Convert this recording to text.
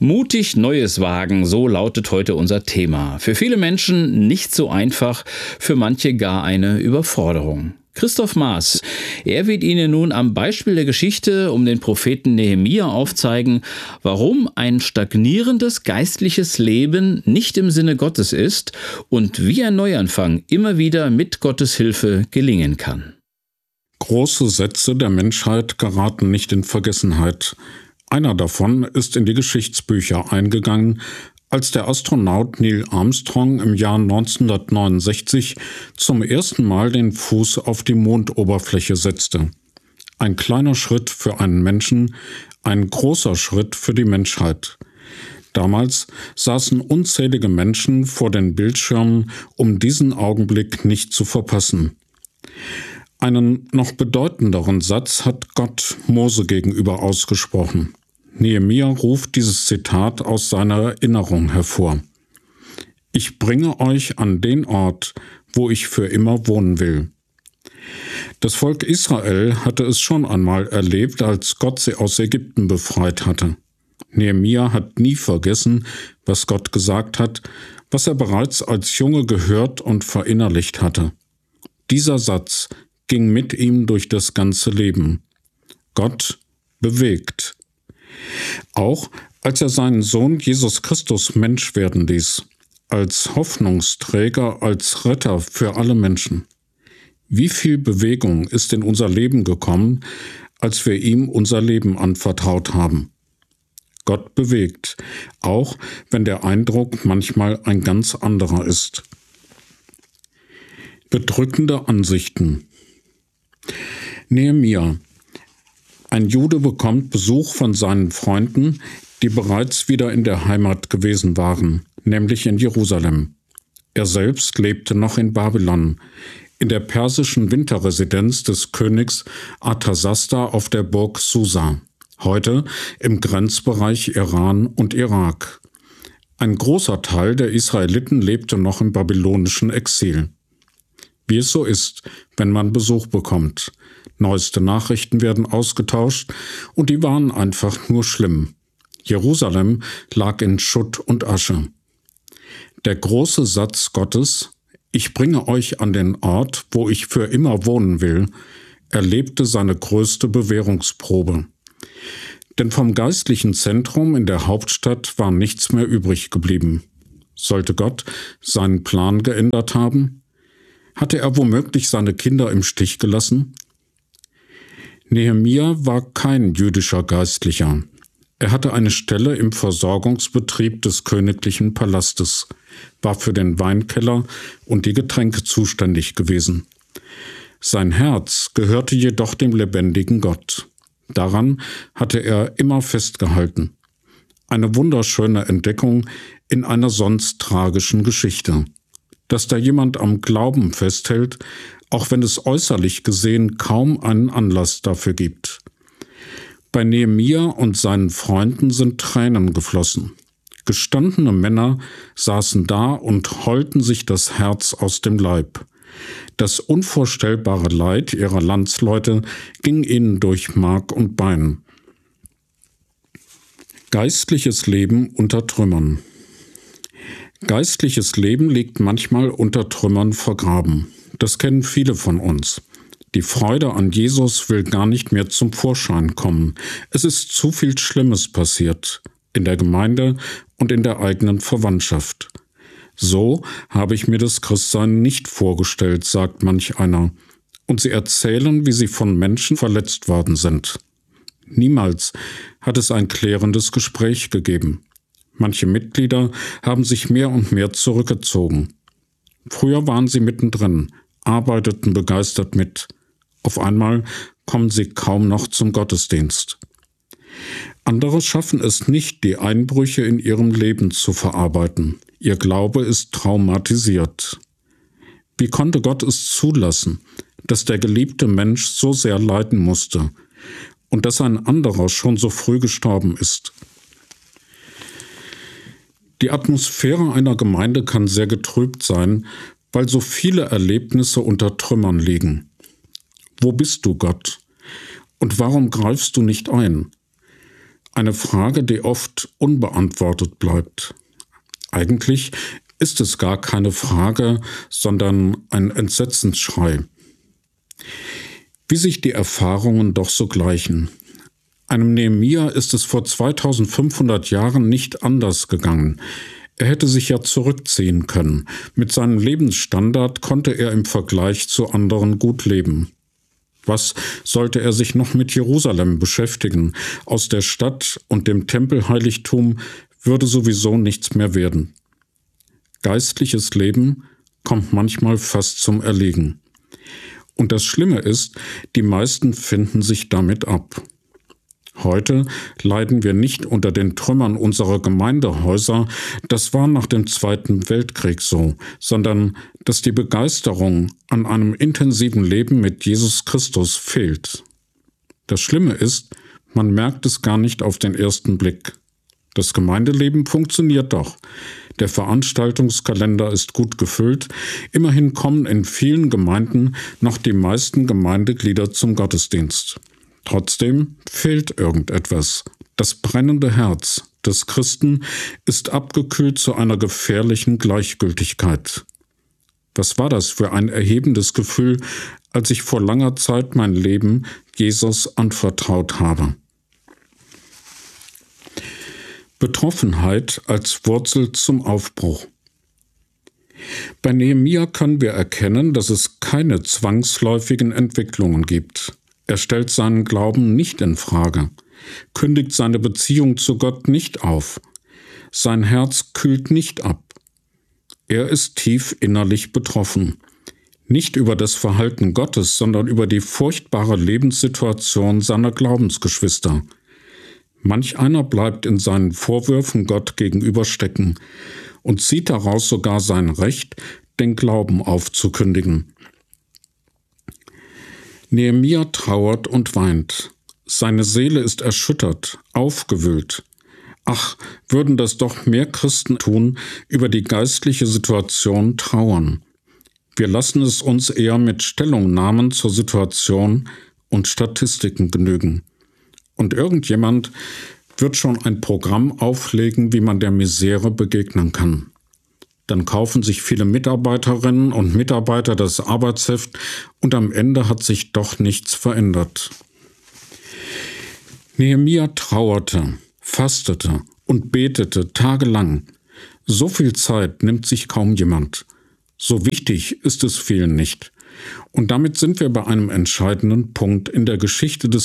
Mutig Neues wagen, so lautet heute unser Thema. Für viele Menschen nicht so einfach, für manche gar eine Überforderung. Christoph Maas, er wird Ihnen nun am Beispiel der Geschichte um den Propheten Nehemia aufzeigen, warum ein stagnierendes geistliches Leben nicht im Sinne Gottes ist und wie ein Neuanfang immer wieder mit Gottes Hilfe gelingen kann. Große Sätze der Menschheit geraten nicht in Vergessenheit. Einer davon ist in die Geschichtsbücher eingegangen, als der Astronaut Neil Armstrong im Jahr 1969 zum ersten Mal den Fuß auf die Mondoberfläche setzte. Ein kleiner Schritt für einen Menschen, ein großer Schritt für die Menschheit. Damals saßen unzählige Menschen vor den Bildschirmen, um diesen Augenblick nicht zu verpassen. Einen noch bedeutenderen Satz hat Gott Mose gegenüber ausgesprochen. Nehemia ruft dieses Zitat aus seiner Erinnerung hervor. Ich bringe euch an den Ort, wo ich für immer wohnen will. Das Volk Israel hatte es schon einmal erlebt, als Gott sie aus Ägypten befreit hatte. Nehemia hat nie vergessen, was Gott gesagt hat, was er bereits als Junge gehört und verinnerlicht hatte. Dieser Satz ging mit ihm durch das ganze Leben. Gott bewegt. Auch als er seinen Sohn Jesus Christus Mensch werden ließ, als Hoffnungsträger, als Retter für alle Menschen. Wie viel Bewegung ist in unser Leben gekommen, als wir ihm unser Leben anvertraut haben? Gott bewegt, auch wenn der Eindruck manchmal ein ganz anderer ist. Bedrückende Ansichten. Nehemia. Ein Jude bekommt Besuch von seinen Freunden, die bereits wieder in der Heimat gewesen waren, nämlich in Jerusalem. Er selbst lebte noch in Babylon, in der persischen Winterresidenz des Königs Arthasasta auf der Burg Susa, heute im Grenzbereich Iran und Irak. Ein großer Teil der Israeliten lebte noch im babylonischen Exil. Wie es so ist, wenn man Besuch bekommt. Neueste Nachrichten werden ausgetauscht und die waren einfach nur schlimm. Jerusalem lag in Schutt und Asche. Der große Satz Gottes, ich bringe euch an den Ort, wo ich für immer wohnen will, erlebte seine größte Bewährungsprobe. Denn vom geistlichen Zentrum in der Hauptstadt war nichts mehr übrig geblieben. Sollte Gott seinen Plan geändert haben? Hatte er womöglich seine Kinder im Stich gelassen? Nehemia war kein jüdischer Geistlicher. Er hatte eine Stelle im Versorgungsbetrieb des königlichen Palastes, war für den Weinkeller und die Getränke zuständig gewesen. Sein Herz gehörte jedoch dem lebendigen Gott. Daran hatte er immer festgehalten. Eine wunderschöne Entdeckung in einer sonst tragischen Geschichte. Dass da jemand am Glauben festhält, auch wenn es äußerlich gesehen kaum einen Anlass dafür gibt. Bei Nehemia und seinen Freunden sind Tränen geflossen. Gestandene Männer saßen da und heulten sich das Herz aus dem Leib. Das unvorstellbare Leid ihrer Landsleute ging ihnen durch Mark und Bein. Geistliches Leben unter Trümmern. Geistliches Leben liegt manchmal unter Trümmern vergraben. Das kennen viele von uns. Die Freude an Jesus will gar nicht mehr zum Vorschein kommen. Es ist zu viel Schlimmes passiert, in der Gemeinde und in der eigenen Verwandtschaft. So habe ich mir das Christsein nicht vorgestellt, sagt manch einer. Und sie erzählen, wie sie von Menschen verletzt worden sind. Niemals hat es ein klärendes Gespräch gegeben. Manche Mitglieder haben sich mehr und mehr zurückgezogen. Früher waren sie mittendrin, arbeiteten begeistert mit. Auf einmal kommen sie kaum noch zum Gottesdienst. Andere schaffen es nicht, die Einbrüche in ihrem Leben zu verarbeiten. Ihr Glaube ist traumatisiert. Wie konnte Gott es zulassen, dass der geliebte Mensch so sehr leiden musste und dass ein anderer schon so früh gestorben ist? Die Atmosphäre einer Gemeinde kann sehr getrübt sein, weil so viele Erlebnisse unter Trümmern liegen. Wo bist du, Gott? Und warum greifst du nicht ein? Eine Frage, die oft unbeantwortet bleibt. Eigentlich ist es gar keine Frage, sondern ein Entsetzensschrei. Wie sich die Erfahrungen doch so gleichen. Einem Nehemia ist es vor 2500 Jahren nicht anders gegangen. Er hätte sich ja zurückziehen können. Mit seinem Lebensstandard konnte er im Vergleich zu anderen gut leben. Was sollte er sich noch mit Jerusalem beschäftigen? Aus der Stadt und dem Tempelheiligtum würde sowieso nichts mehr werden. Geistliches Leben kommt manchmal fast zum Erliegen. Und das Schlimme ist, die meisten finden sich damit ab. Heute leiden wir nicht unter den Trümmern unserer Gemeindehäuser, das war nach dem Zweiten Weltkrieg so, sondern dass die Begeisterung an einem intensiven Leben mit Jesus Christus fehlt. Das Schlimme ist, man merkt es gar nicht auf den ersten Blick. Das Gemeindeleben funktioniert doch. Der Veranstaltungskalender ist gut gefüllt. Immerhin kommen in vielen Gemeinden noch die meisten Gemeindeglieder zum Gottesdienst. Trotzdem fehlt irgendetwas. Das brennende Herz des Christen ist abgekühlt zu einer gefährlichen Gleichgültigkeit. Was war das für ein erhebendes Gefühl, als ich vor langer Zeit mein Leben Jesus anvertraut habe? Betroffenheit als Wurzel zum Aufbruch. Bei Nehemia können wir erkennen, dass es keine zwangsläufigen Entwicklungen gibt. Er stellt seinen Glauben nicht in Frage, kündigt seine Beziehung zu Gott nicht auf. Sein Herz kühlt nicht ab. Er ist tief innerlich betroffen. Nicht über das Verhalten Gottes, sondern über die furchtbare Lebenssituation seiner Glaubensgeschwister. Manch einer bleibt in seinen Vorwürfen Gott gegenüber stecken und zieht daraus sogar sein Recht, den Glauben aufzukündigen. Nehemia trauert und weint. Seine Seele ist erschüttert, aufgewühlt. Ach, würden das doch mehr Christen tun, über die geistliche Situation trauern. Wir lassen es uns eher mit Stellungnahmen zur Situation und Statistiken genügen. Und irgendjemand wird schon ein Programm auflegen, wie man der Misere begegnen kann. Dann kaufen sich viele Mitarbeiterinnen und Mitarbeiter das Arbeitsheft und am Ende hat sich doch nichts verändert. Nehemia trauerte, fastete und betete tagelang. So viel Zeit nimmt sich kaum jemand. So wichtig ist es vielen nicht. Und damit sind wir bei einem entscheidenden Punkt in der Geschichte des